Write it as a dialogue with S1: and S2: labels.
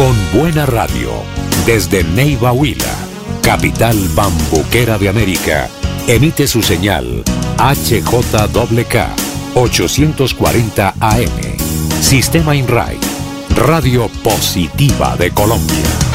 S1: con buena radio, desde Neiva Huila, capital bambuquera de América, emite su señal HJKK 840 AM, Sistema INRAI, Radio Positiva de Colombia.